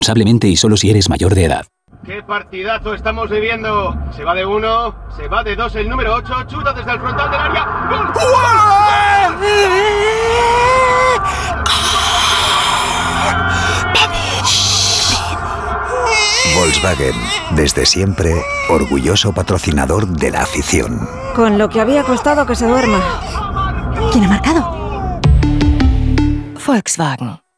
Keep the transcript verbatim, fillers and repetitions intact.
Responsablemente y solo si eres mayor de edad. ¡Qué partidazo estamos viviendo! Se va de uno, se va de dos el número ocho, chuta desde el frontal del área. ¡Gol! Volkswagen, desde siempre, orgulloso patrocinador de la afición. Con lo que había costado que se duerma. ¿Quién ha marcado? Volkswagen.